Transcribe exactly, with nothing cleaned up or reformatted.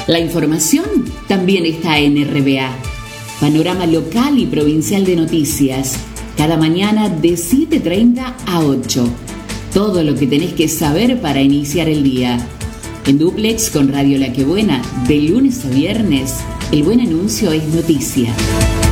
La información también está en R B A. Panorama local y provincial de noticias. Cada mañana de siete treinta a ocho. Todo lo que tenés que saber para iniciar el día. En dúplex con Radio La Que Buena, de lunes a viernes, el buen anuncio es noticia.